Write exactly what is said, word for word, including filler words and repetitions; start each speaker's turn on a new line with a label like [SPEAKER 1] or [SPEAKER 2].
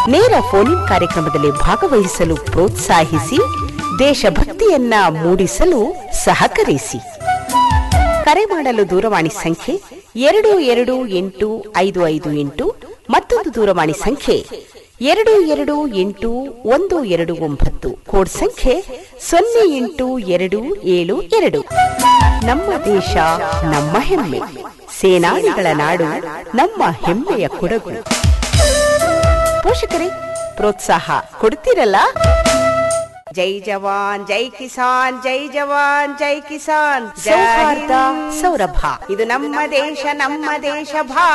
[SPEAKER 1] ನೇರ phone in ಕಾರ್ಯಕ್ರಮದಲ್ಲಿ ಭಾಗವಹಿಸಲು ಪ್ರೋತ್ಸಾಹಿಸಿ, ದೇಶಭಕ್ತಿಯನ್ನ ಮೂಡಿಸಲು ಸಹಕರಿಸಿ. ಕರೆ ಮಾಡಲು ದೂರವಾಣಿ ಸಂಖ್ಯೆ ಎರಡು ಎರಡು ಎಂಟು ಐದು ಐದು ಎಂಟು, ಮತ್ತೊಂದು ದೂರವಾಣಿ ಸಂಖ್ಯೆ ಎರಡು ಎರಡು ಎಂಟು ಒಂದು ಎರಡು ಒಂಬತ್ತು, ಕೋಡ್ ಸಂಖ್ಯೆ ಸೊನ್ನೆ ಎಂಟು ಎರಡು ಏಳು ಎರಡು. ನಮ್ಮ ದೇಶ ನಮ್ಮ ಹೆಮ್ಮೆ, ಸೇನಾನಿಗಳ ನಾಡು ನಮ್ಮ ಹೆಮ್ಮೆಯ ಕೊಡಗು. ಪೋಷಕರೇ, ಪ್ರೋತ್ಸಾಹ ಕೊಡ್ತಿರಲ್ಲ? ಜೈ ಜವಾನ್ ಜೈ ಕಿಸಾನ್, ಜೈ ಜವಾನ್ ಜೈ ಕಿಸಾನ್. ಸೌಹಾರ್ದ ಸೌರಭ, ಇದು ನಮ್ಮ ದೇಶ ನಮ್ಮ ದೇಶ ಭಾ